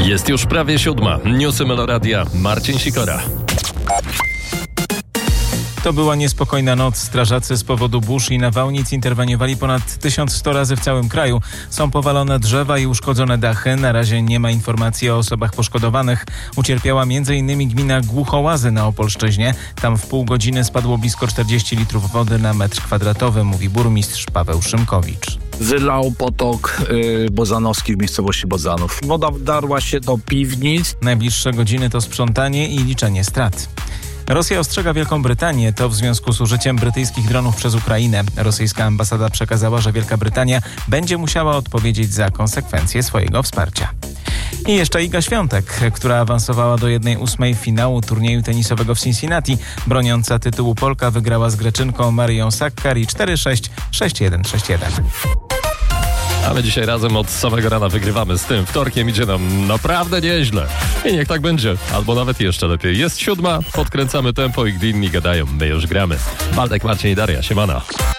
Jest już prawie 7. Newsy Meloradia. Marcin Sikora. To była niespokojna noc. Strażacy z powodu burz i nawałnic interweniowali ponad 1100 razy w całym kraju. Są powalone drzewa i uszkodzone dachy. Na razie nie ma informacji o osobach poszkodowanych. Ucierpiała m.in. gmina Głuchołazy na Opolszczyźnie. Tam w pół godziny spadło blisko 40 litrów wody na metr kwadratowy, mówi burmistrz Paweł Szymkowicz. Wylał potok Bozanowski w miejscowości Bozanów. Woda wdarła się do piwnic. Najbliższe godziny to sprzątanie i liczenie strat. Rosja ostrzega Wielką Brytanię. To w związku z użyciem brytyjskich dronów przez Ukrainę. Rosyjska ambasada przekazała, że Wielka Brytania będzie musiała odpowiedzieć za konsekwencje swojego wsparcia. I jeszcze Iga Świątek, która awansowała do 1/8 finału turnieju tenisowego w Cincinnati. Broniąca tytułu Polka wygrała z Greczynką Marią Sakkari 4-6, 6-1, 6-1. A my dzisiaj razem od samego rana wygrywamy z tym. Wtorkiem idzie nam naprawdę nieźle. I niech tak będzie. Albo nawet jeszcze lepiej. Jest 7, podkręcamy tempo i gdy inni gadają, my już gramy. Waldek, Marcin i Daria, siemana.